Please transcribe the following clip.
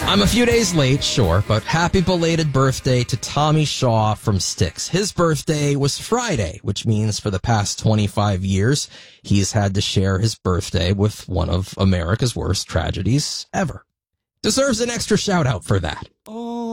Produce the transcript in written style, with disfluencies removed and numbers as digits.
I'm a few days late, sure, but happy belated birthday to Tommy Shaw from Styx. His birthday was Friday, which means for the past 25 years, he's had to share his birthday with one of America's worst tragedies ever. Deserves an extra shout out for that.